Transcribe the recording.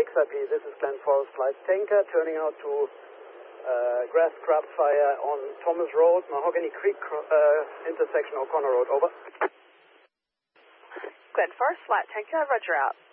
XRP, this is Glen Forest Flight Tanker, turning out to grass scrub fire on Thomas Road, Mahogany Creek intersection, O'Connor Road, over. Glen Forest Flight Tanker, roger out.